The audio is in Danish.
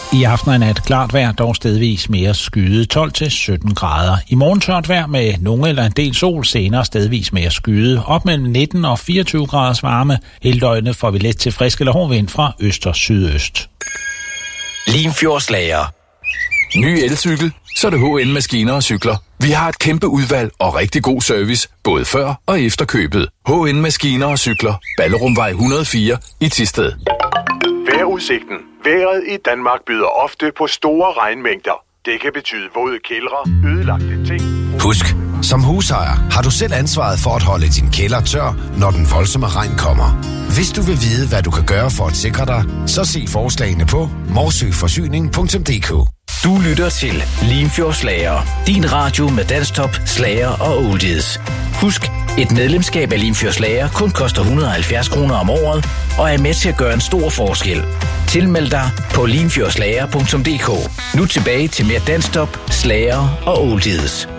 I aften og nat klart vejr, dog stedvis mere skyet 12-17 grader. I morgen tørt vejr med nogle eller en del sol, senere stedvis mere skyet. Op mellem 19 og 24 graders varme. Hele døgnet får vi let til frisk eller hård vind fra øst og sydøst. Limfjordslager. Ny elcykel, så er det HN Maskiner og Cykler. Vi har et kæmpe udvalg og rigtig god service, både før og efter købet. HN Maskiner og Cykler. Ballerumvej 104 i Thisted. Vejrudsigten. Vejret i Danmark byder ofte på store regnmængder. Det kan betyde våde kældre, ødelagte ting. Husk, som husejer har du selv ansvaret for at holde din kælder tør, når den voldsomme regn kommer. Hvis du vil vide, hvad du kan gøre for at sikre dig, så se forslagene på morsøforsyning.dk. Du lytter til Limfjordslager. Din radio med dansktop, slager og oldies. Husk, et medlemskab af Limfjordslager kun koster 170 kroner om året og er med til at gøre en stor forskel. Tilmeld dig på limfjordslager.dk. Nu tilbage til mere dansktop, slager og oldies.